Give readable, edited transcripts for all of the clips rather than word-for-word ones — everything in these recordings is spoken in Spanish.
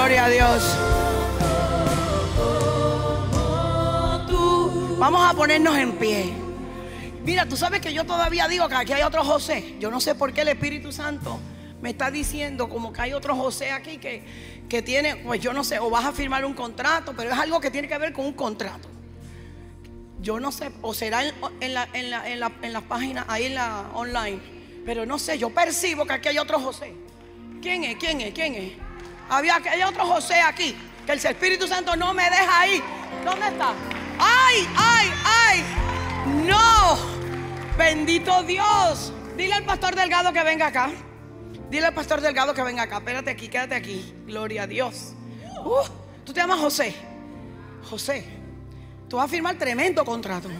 Gloria a Dios. Vamos a ponernos en pie. Mira, tú sabes que yo todavía digo que aquí hay otro José. Yo no sé por qué el Espíritu Santo me está diciendo como que hay otro José aquí que tiene, pues yo no sé, o vas a firmar un contrato, pero es algo que tiene que ver con un contrato. Yo no sé, o será en la página, ahí en la online, pero no sé, yo percibo que aquí hay otro José. ¿Quién es? ¿Quién es? ¿Quién es? Hay otro José aquí, que el Espíritu Santo no me deja ahí. ¿Dónde está? ¡Ay, ay, ay! ¡No! ¡Bendito Dios! Dile al pastor Delgado que venga acá. Dile al pastor Delgado que venga acá. Espérate aquí, quédate aquí. Gloria a Dios. Tú te llamas José. José, tú vas a firmar tremendo contrato.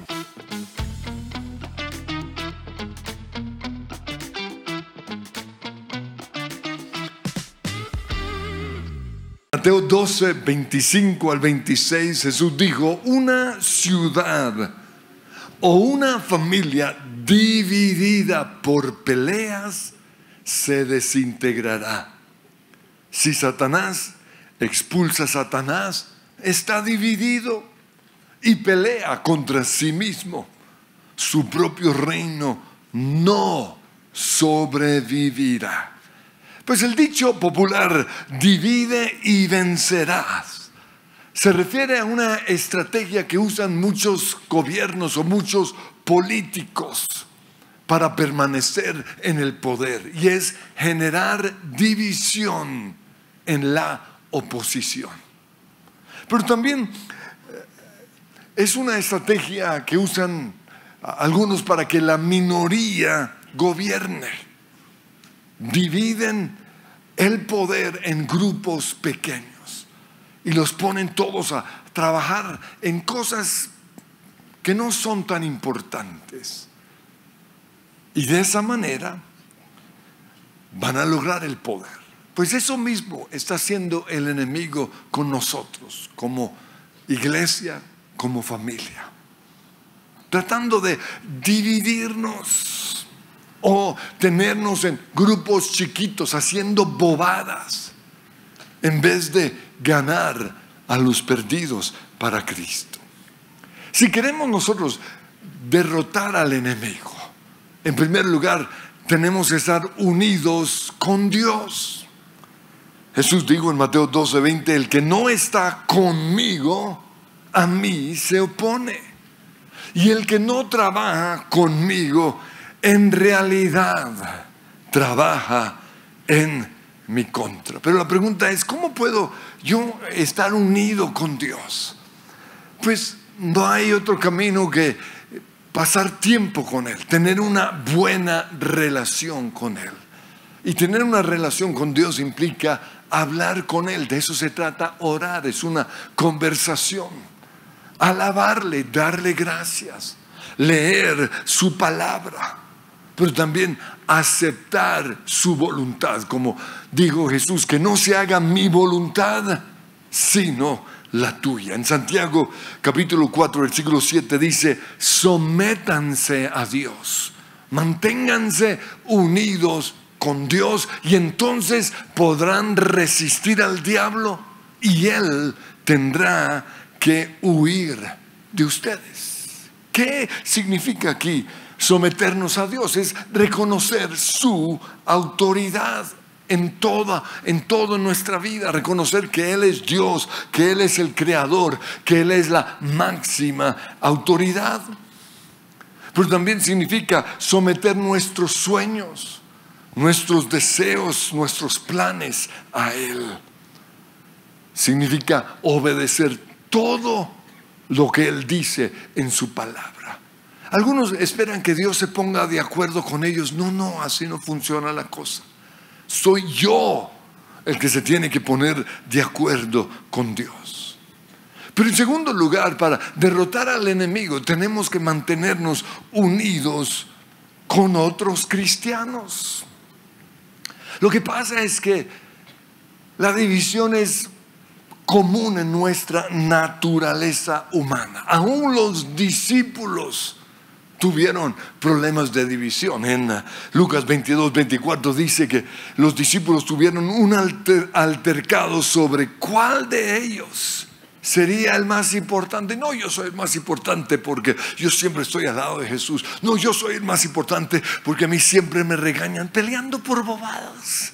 Mateo 12, 25 al 26, Jesús dijo: una ciudad o una familia dividida por peleas se desintegrará. Si Satanás expulsa a Satanás, está dividido y pelea contra sí mismo. Su propio reino no sobrevivirá. Pues el dicho popular, divide y vencerás, se refiere a una estrategia que usan muchos gobiernos o muchos políticos para permanecer en el poder, y es generar división en la oposición. Pero también es una estrategia que usan algunos para que la minoría gobierne. Dividen el poder en grupos pequeños y los ponen todos a trabajar en cosas que no son tan importantes. Y de esa manera van a lograr el poder. Pues eso mismo está haciendo el enemigo con nosotros, como iglesia, como familia. Tratando de dividirnos o tenernos en grupos chiquitos haciendo bobadas, en vez de ganar a los perdidos para Cristo. Si queremos nosotros derrotar al enemigo, en primer lugar tenemos que estar unidos con Dios. Jesús dijo en Mateo 12, 20: el que no está conmigo, a mí se opone. Y el que no trabaja conmigo, en realidad trabaja en mi contra. Pero la pregunta es: ¿cómo puedo yo estar unido con Dios? Pues no hay otro camino que pasar tiempo con Él, tener una buena relación con Él. Y tener una relación con Dios implica hablar con Él. De eso se trata orar, es una conversación. Alabarle, darle gracias, leer su palabra, pero también aceptar su voluntad. Como dijo Jesús, que no se haga mi voluntad, sino la tuya. En Santiago capítulo 4, versículo 7 dice: sométanse a Dios, manténganse unidos con Dios, y entonces podrán resistir al diablo y él tendrá que huir de ustedes. ¿Qué significa aquí someternos a Dios? Es reconocer su autoridad en todo en nuestra vida, reconocer que Él es Dios, que Él es el creador, que Él es la máxima autoridad. Pero también significa someter nuestros sueños, nuestros deseos, nuestros planes a Él. Significa obedecer todo lo que Él dice en su palabra. Algunos esperan que Dios se ponga de acuerdo con ellos. No, así no funciona la cosa. Soy yo el que se tiene que poner de acuerdo con Dios. Pero en segundo lugar, para derrotar al enemigo, tenemos que mantenernos unidos con otros cristianos. Lo que pasa es que la división es común en nuestra naturaleza humana. Aún los discípulos tuvieron problemas de división. En Lucas 22-24 dice que los discípulos tuvieron un altercado sobre cuál de ellos sería el más importante. No, yo soy el más importante porque yo siempre estoy al lado de Jesús. No, yo soy el más importante porque a mí siempre me regañan, peleando por bobadas.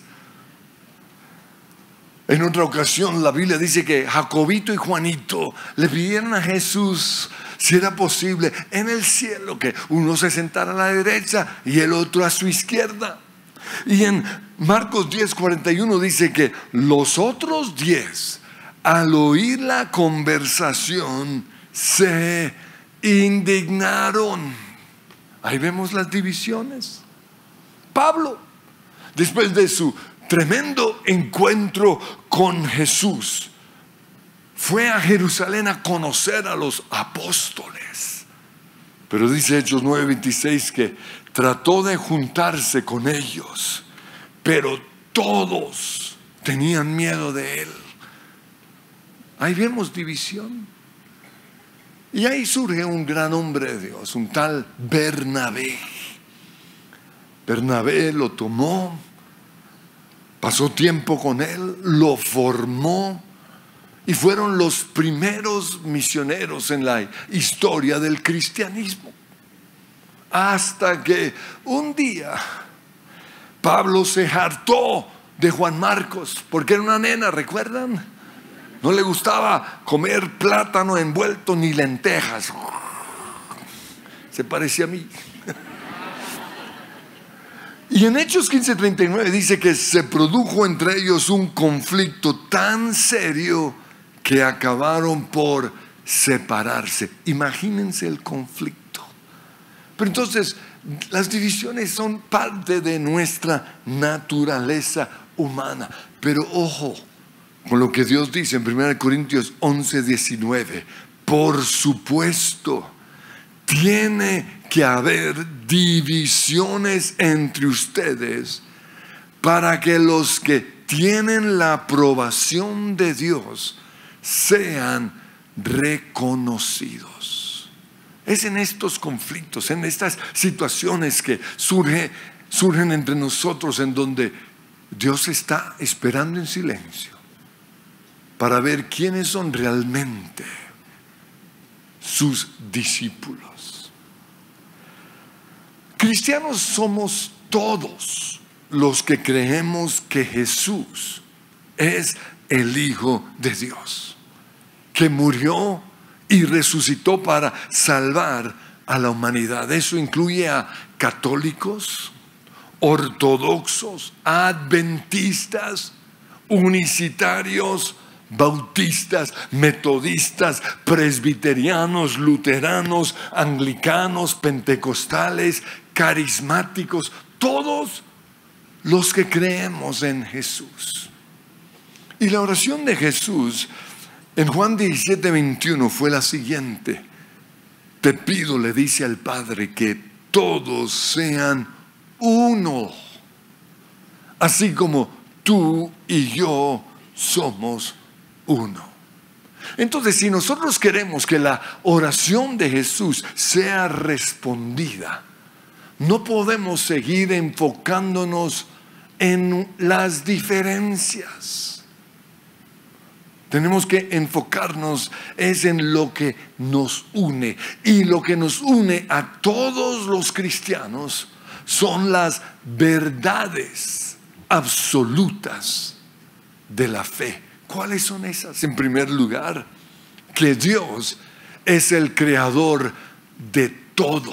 En otra ocasión la Biblia dice que Jacobito y Juanito le pidieron a Jesús, si era posible, en el cielo, que uno se sentara a la derecha y el otro a su izquierda. Y en Marcos 10:41 dice que los otros 10, al oír la conversación, se indignaron. Ahí vemos las divisiones. Pablo, después de su tremendo encuentro con Jesús, fue a Jerusalén a conocer a los apóstoles. Pero dice Hechos 9:26 que trató de juntarse con ellos, pero todos tenían miedo de él. Ahí vemos división. Y ahí surge un gran hombre de Dios, un tal Bernabé. Bernabé lo tomó, pasó tiempo con él, lo formó y fueron los primeros misioneros en la historia del cristianismo. Hasta que un día Pablo se hartó de Juan Marcos, porque era una nena, ¿recuerdan? No le gustaba comer plátano envuelto ni lentejas. Se parecía a mí. Y en Hechos 15:39 dice que se produjo entre ellos un conflicto tan serio que acabaron por separarse. Imagínense el conflicto. Pero entonces, las divisiones son parte de nuestra naturaleza humana. Pero ojo con lo que Dios dice en 1 Corintios 11:19. Por supuesto, tiene que haber divisiones entre ustedes para que los que tienen la aprobación de Dios sean reconocidos. Es en estos conflictos, en estas situaciones que surgen entre nosotros, en donde Dios está esperando en silencio para ver quiénes son realmente sus discípulos. Cristianos somos todos los que creemos que Jesús es el Hijo de Dios, que murió y resucitó para salvar a la humanidad. Eso incluye a católicos, ortodoxos, adventistas, unicitarios, bautistas, metodistas, presbiterianos, luteranos, anglicanos, pentecostales, carismáticos, todos los que creemos en Jesús. Y la oración de Jesús en Juan 17:21 fue la siguiente: te pido, le dice al Padre, que todos sean uno, así como tú y yo somos uno. Entonces, si nosotros queremos que la oración de Jesús sea respondida, no podemos seguir enfocándonos en las diferencias. Tenemos que enfocarnos en lo que nos une. Y lo que nos une a todos los cristianos son las verdades absolutas de la fe. ¿Cuáles son esas? En primer lugar, que Dios es el creador de todo.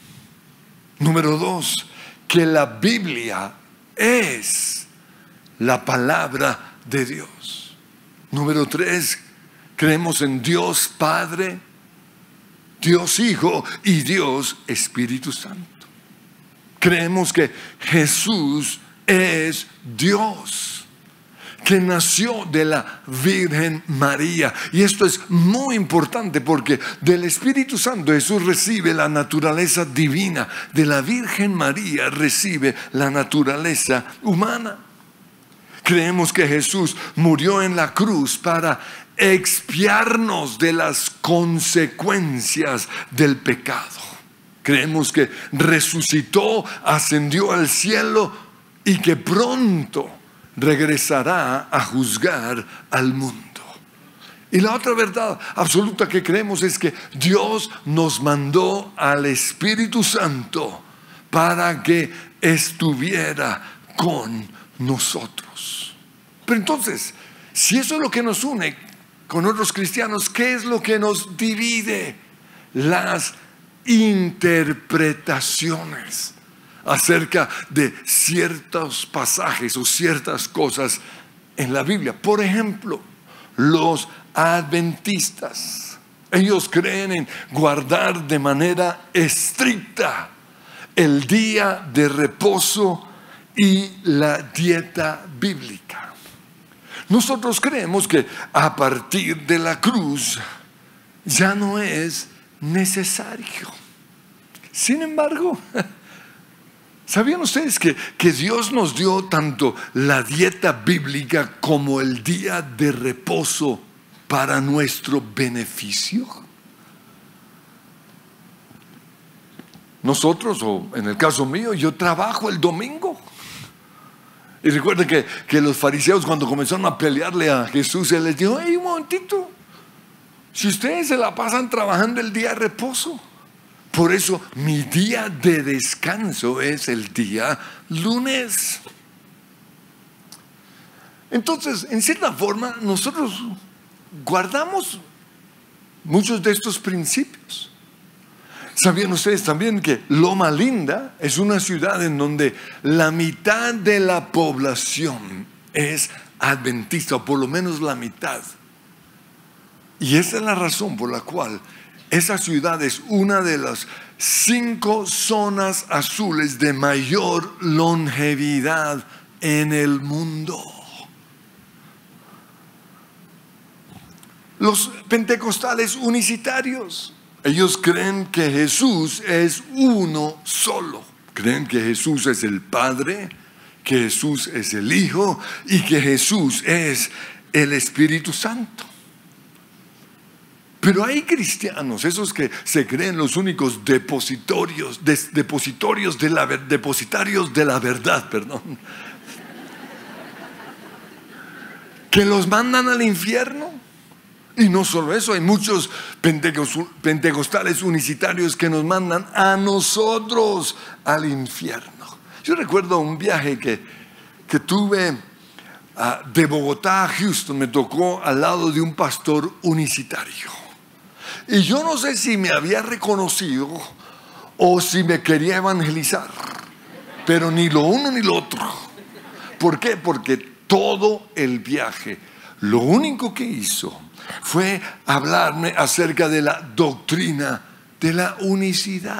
Número 2, que la Biblia es la palabra de Dios. Número 3, creemos en Dios Padre, Dios Hijo y Dios Espíritu Santo. Creemos que Jesús es Dios, que nació de la Virgen María. Y esto es muy importante porque del Espíritu Santo Jesús recibe la naturaleza divina, de la Virgen María recibe la naturaleza humana. Creemos que Jesús murió en la cruz para expiarnos de las consecuencias del pecado. Creemos que resucitó, ascendió al cielo y que pronto regresará a juzgar al mundo. Y la otra verdad absoluta que creemos es que Dios nos mandó al Espíritu Santo para que estuviera con nosotros. Pero entonces, si eso es lo que nos une con otros cristianos, ¿qué es lo que nos divide? Las interpretaciones acerca de ciertos pasajes o ciertas cosas en la Biblia. Por ejemplo, los adventistas, ellos creen en guardar de manera estricta el día de reposo y la dieta bíblica. Nosotros creemos que a partir de la cruz ya no es necesario. Sin embargo, ¿sabían ustedes que Dios nos dio tanto la dieta bíblica como el día de reposo para nuestro beneficio? Nosotros, o en el caso mío, yo trabajo el domingo. Y recuerden que los fariseos, cuando comenzaron a pelearle a Jesús, él les dijo: hey, un momentito, si ustedes se la pasan trabajando el día de reposo, por eso mi día de descanso es el día lunes. Entonces, en cierta forma, nosotros guardamos muchos de estos principios. ¿Sabían ustedes también que Loma Linda es una ciudad en donde la mitad de la población es adventista, o por lo menos la mitad? Y esa es la razón por la cual esa ciudad es una de las 5 zonas azules de mayor longevidad en el mundo. Los pentecostales unicitarios, ellos creen que Jesús es uno solo. Creen que Jesús es el Padre, que Jesús es el Hijo y que Jesús es el Espíritu Santo. Pero hay cristianos, esos que se creen los únicos depositarios de la verdad, que los mandan al infierno. Y no solo eso, hay muchos pentecostales unicitarios que nos mandan a nosotros al infierno. Yo recuerdo un viaje que tuve de Bogotá a Houston. Me tocó al lado de un pastor unicitario. Y yo no sé si me había reconocido o si me quería evangelizar, pero ni lo uno ni lo otro. ¿Por qué? Porque todo el viaje, lo único que hizo fue hablarme acerca de la doctrina de la unicidad.